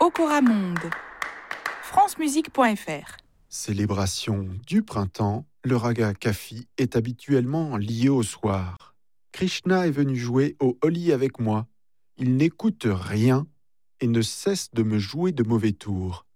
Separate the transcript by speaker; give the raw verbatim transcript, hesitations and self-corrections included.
Speaker 1: Okoramonde. francemusique point f r.
Speaker 2: Célébration du printemps, le raga Kafi est habituellement lié au soir. Krishna est venu jouer au Holi avec moi. Il n'écoute rien et ne cesse de me jouer de mauvais tours.